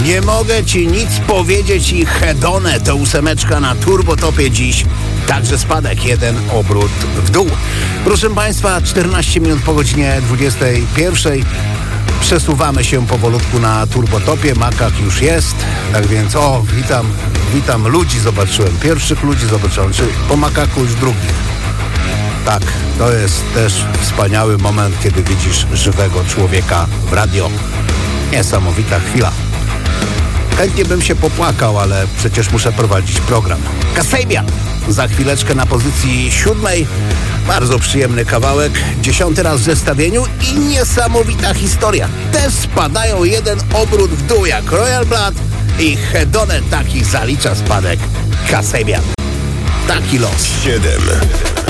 Nie mogę ci nic powiedzieć i hedonę to 8 na turbotopie dziś. Także spadek, 1 obrót w dół. Proszę Państwa, 14 minut po godzinie 21. Przesuwamy się powolutku na turbotopie. Makak już jest. Tak więc, witam ludzi zobaczyłem. Pierwszych ludzi zobaczyłem. Czy po makaku już drugich. Tak, to jest też wspaniały moment, kiedy widzisz żywego człowieka w radio. Niesamowita chwila. Chętnie bym się popłakał, ale przecież muszę prowadzić program. Kasabian za chwileczkę na pozycji 7. Bardzo przyjemny kawałek. 10 raz w zestawieniu i niesamowita historia. Też spadają 1 obrót w dół jak Royal Blood i hedonę taki zalicza spadek Kasabian. Taki los. 7.